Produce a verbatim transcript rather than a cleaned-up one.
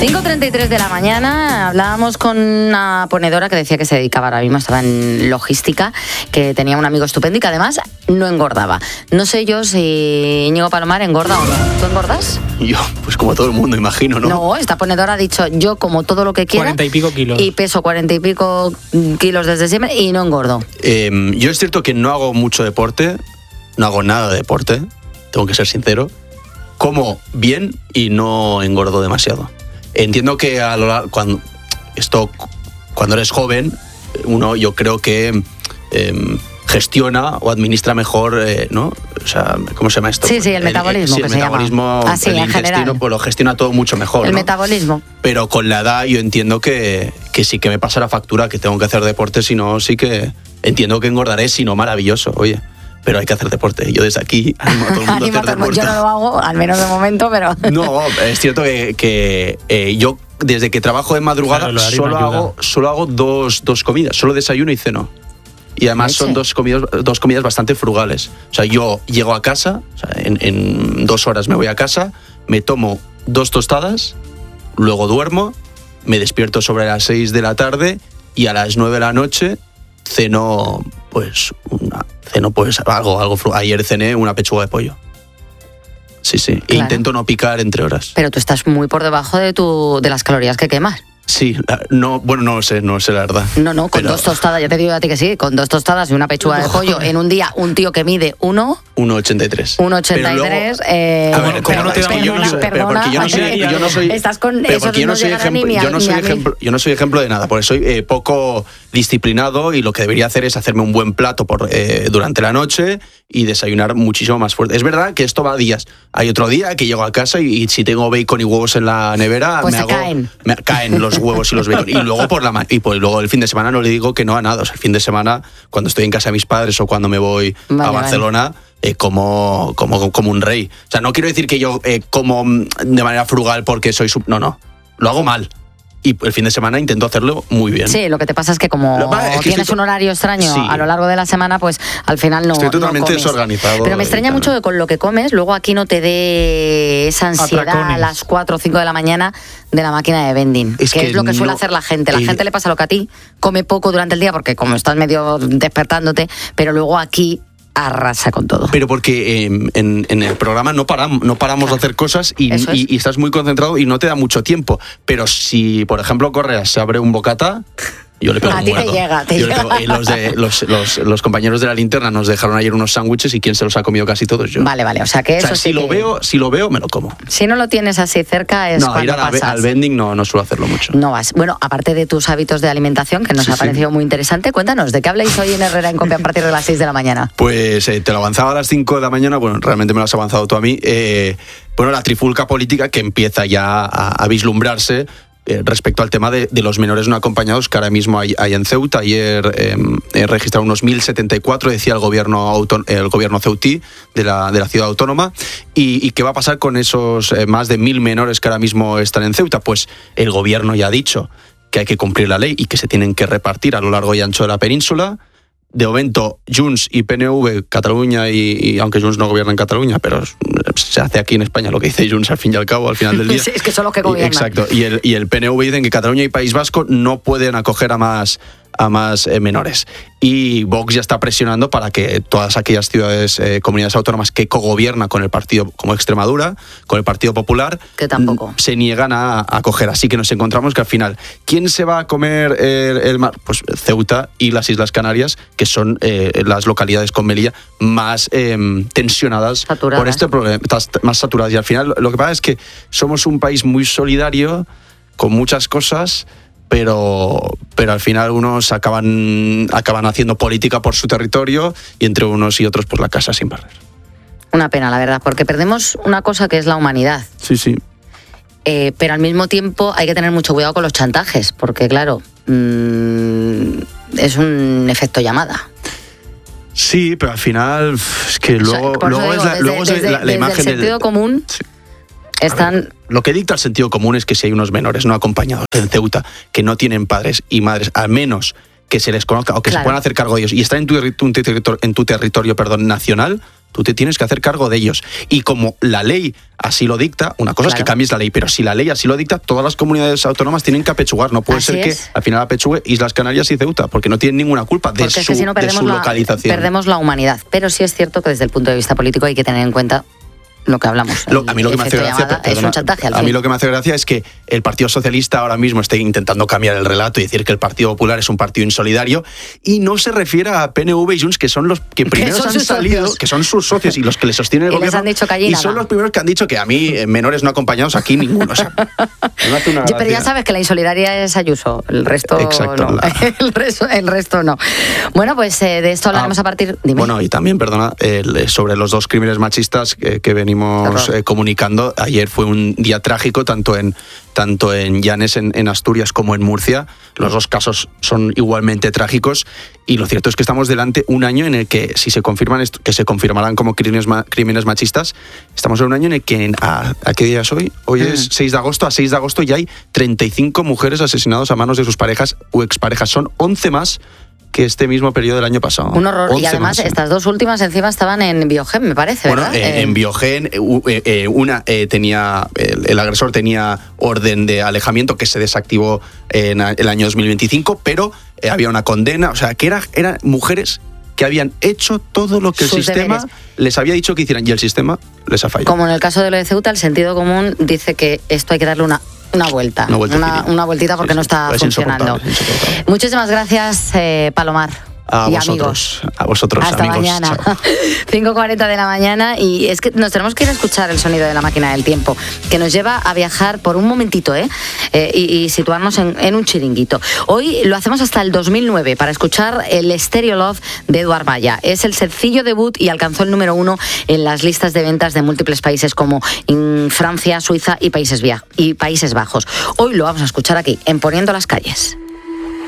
cinco treinta y tres de la mañana hablábamos con una ponedora que decía que se dedicaba ahora mismo, estaba en logística, que tenía un amigo estupendo y que además no engordaba. No sé yo si Íñigo Palomar engorda o no. ¿Tú engordas? Yo, pues como todo el mundo, imagino, ¿no? No, esta ponedora ha dicho yo como todo lo que quiera. Cuarenta y pico kilos. Y peso cuarenta y pico kilos desde siempre y no engordo. Eh, yo es cierto que no hago mucho deporte, no hago nada de deporte, tengo que ser sincero. Como bien y no engordo demasiado. Entiendo que a lo largo, cuando esto cuando eres joven, uno yo creo que eh, gestiona o administra mejor, eh, ¿no? O sea, ¿cómo se llama esto? Sí, sí, el, el metabolismo. Sí, que el se metabolismo, llama. Así, el en intestino, general. pues lo gestiona todo mucho mejor. El ¿no? metabolismo. Pero con la edad yo entiendo que, que sí que me pasa la factura, que tengo que hacer deporte, si no, sí que entiendo que engordaré, si no, maravilloso, oye. Pero hay que hacer deporte. Yo desde aquí animo a todo el mundo a hacer deporte. Yo no lo hago, al menos de momento, pero... No, es cierto que, que eh, yo desde que trabajo de madrugada claro, solo, hago, solo hago dos, dos comidas, solo desayuno y ceno. Y además Leche. son dos comidas, dos comidas bastante frugales. O sea, yo llego a casa, o sea, en, en dos horas me voy a casa, me tomo dos tostadas, luego duermo, me despierto sobre las seis de la tarde y a las nueve de la noche ceno, pues, una, ceno pues algo, algo fru- ayer cené una pechuga de pollo. Sí, sí. Claro. E intento no picar entre horas. Pero tú estás muy por debajo de tu de las calorías que quemas. Sí, la, no, bueno, no lo sé, no lo sé la verdad. No, no, con Pero dos tostadas, ya te digo a ti que sí, con dos tostadas y una pechuga de pollo en un día, un tío que mide uno, uno ochenta y tres. uno ochenta y tres, eh, A ver, ¿cómo no te da es que yo no soy- pero porque yo no soy, André, yo no soy, estás con pero eso porque yo no no soy llegará ni ejemplo, a- yo no ni soy a mí. ejemplo, yo no soy ejemplo de nada, porque soy eh, poco disciplinado y lo que debería hacer es hacerme un buen plato por eh, durante la noche y desayunar muchísimo más fuerte. Es verdad que esto va a días. Hay otro día que llego a casa y, y si tengo bacon y huevos en la nevera, Pues me se hago caen. me caen los huevos y los bacon y luego por la ma- y pues luego el fin de semana no le digo que no a nada. O sea, el fin de semana cuando estoy en casa de mis padres o cuando me voy Vale, a Barcelona eh, como, como como un rey. O sea, no quiero decir que yo eh, como mm, de manera frugal porque soy sub... no, no. Lo hago mal. Y el fin de semana intento hacerlo muy bien. Sí, lo que te pasa es que como Lo que pasa es que tienes estoy to- un horario extraño Sí. a lo largo de la semana, pues al final no Estoy no totalmente comes. desorganizado Pero me y extraña tal. mucho que con lo que comes, luego aquí no te dé esa ansiedad Atracones. a las cuatro o cinco de la mañana de la máquina de vending, Es que, que es lo que suele no- hacer la gente. La eh, gente le pasa lo que a ti, come poco durante el día porque como estás medio despertándote, pero luego aquí arrasa con todo. Pero porque eh, en, en el programa no paramos, no paramos Claro. de hacer cosas y, Eso es. y- y estás muy concentrado y no te da mucho tiempo. Pero si, por ejemplo, Correas se abre un bocata, yo le pego A un ti te muerto. llega, te Yo le llega. pego- y los, de, los, los, los compañeros de la linterna nos dejaron ayer unos sándwiches y quien se los ha comido casi todos yo. Vale, vale, o sea que O eso sea, sí si lo que- veo, si lo veo, me lo como. si no lo tienes así cerca es No, cuando ir a la- pasas. al vending no, no suelo hacerlo mucho. No vas. Bueno, aparte de tus hábitos de alimentación, que nos Sí, ha sí. parecido muy interesante, cuéntanos, ¿de qué habláis hoy en Herrera en Cope a partir de las seis de la mañana? Pues eh, te lo avanzaba a las cinco de la mañana, bueno, realmente me lo has avanzado tú a mí. Eh, bueno, la trifulca política que empieza ya a, a vislumbrarse eh, respecto al tema de, de los menores no acompañados que ahora mismo hay, hay en Ceuta. Ayer eh, he registrado unos mil setenta y cuatro, decía el gobierno, auto, el gobierno ceutí de la, de la ciudad autónoma. ¿Y, y qué va a pasar con esos eh, más de mil menores que ahora mismo están en Ceuta? Pues el gobierno ya ha dicho que hay que cumplir la ley y que se tienen que repartir a lo largo y ancho de la península. De momento, Junts y P N V, Cataluña, y, y aunque Junts no gobierna en Cataluña, pero se hace aquí en España lo que dice Junts al fin y al cabo, al final del día. Sí, es que son los que Y- gobiernan. Exacto. Y el, y el P N V dicen que Cataluña y País Vasco no pueden acoger a más, a más eh, menores. Y Vox ya está presionando para que todas aquellas ciudades, eh, comunidades autónomas que cogobiernan con el partido, como Extremadura, con el Partido Popular, Que tampoco. mm, se niegan a a acoger. Así que nos encontramos que al final, ¿quién se va a comer el, el mar? Pues Ceuta y las Islas Canarias, que son eh, las localidades con Melilla más eh, tensionadas Saturadas. por este problema, tas- más saturadas. Y al final lo que pasa es que somos un país muy solidario, con muchas cosas, pero, pero al final unos acaban, acaban haciendo política por su territorio y entre unos y otros por la casa sin barrer. Una pena, la verdad, porque perdemos una cosa que es la humanidad. Sí, sí. Eh, pero al mismo tiempo hay que tener mucho cuidado con los chantajes, porque claro, mmm, es un efecto llamada. Sí, pero al final uf, es que O sea, luego, por eso luego digo, es la, desde- luego es desde- la, la desde imagen el sentido del... común Sí. están... Lo que dicta el sentido común es que si hay unos menores no acompañados en Ceuta que no tienen padres y madres, al menos que se les conozca o que Claro. se puedan hacer cargo de ellos y están en tu, terri- tu territorio, en tu territorio perdón, nacional, tú te tienes que hacer cargo de ellos. Y como la ley así lo dicta, una cosa claro. es que cambies la ley, pero si la ley así lo dicta, todas las comunidades autónomas tienen que apechugar. No puede así ser es. que al final apechugue Islas Canarias y Ceuta, porque no tienen ninguna culpa de, su, es que si no de su la, localización. Perdemos la humanidad. Pero sí es cierto que desde el punto de vista político hay que tener en cuenta lo que hablamos. Lo, a mí lo que me hace gracia, llamada, perdona, es un chantaje. Al a fin. mí lo que me hace gracia es que el Partido Socialista ahora mismo esté intentando cambiar el relato y decir que el Partido Popular es un partido insolidario y no se refiere a P N V y Junts, que son los que primero han salido, socios. que son sus socios y los que le sostienen el y gobierno. Les han dicho que allí y nada. son los primeros que han dicho que a mí menores no acompañados aquí ninguno. O sea, no hace una Yo, pero ya sabes que la insolidaria es Ayuso, el resto Exacto, no. La... el, resto, el resto no. Bueno, pues eh, de esto hablaremos ah, a partir. Dime. Bueno, y también, perdona, el, sobre los dos crímenes machistas que, que venimos eh, comunicando. Ayer fue un día trágico, tanto en tanto en Llanes, en, en Asturias, como en Murcia. Los dos casos son igualmente trágicos y lo cierto es que estamos delante un año en el que, si se confirman, esto, que se confirmarán como crímenes, crímenes machistas, estamos en un año en el que, en, a, ¿a qué día es hoy? Hoy mm. es seis de agosto, a seis de agosto ya hay treinta y cinco mujeres asesinadas a manos de sus parejas o exparejas. Son once más que este mismo periodo del año pasado. Un horror. Y además, más, estas dos últimas encima estaban en Biogen, me parece, bueno, ¿verdad? Eh, en Biogen, eh, eh, una eh, tenía, el, el agresor tenía orden de alejamiento que se desactivó en el año dos mil veinticinco, pero eh, había una condena, o sea, que era, eran mujeres que habían hecho todo lo que el Sus sistema deberes. les había dicho que hicieran y el sistema les ha fallado. Como en el caso de lo de Ceuta, el sentido común dice que esto hay que darle una Una vuelta, una, vuelta una, una vuelta porque sí, no está es funcionando. Insoportable, insoportable. Muchísimas gracias, eh, Palomar. A y vosotros, amigos. a vosotros, Hasta amigos. mañana. cinco cuarenta de la mañana y es que nos tenemos que ir a escuchar el sonido de la máquina del tiempo, que nos lleva a viajar por un momentito ¿eh? Eh, y, y situarnos en, en un chiringuito. Hoy lo hacemos hasta el dos mil nueve para escuchar el Stereo Love de Eduard Maya. Es el sencillo debut y alcanzó el número uno en las listas de ventas de múltiples países como en Francia, Suiza y Países, Via- y Países Bajos. Hoy lo vamos a escuchar aquí, en Poniendo las Calles.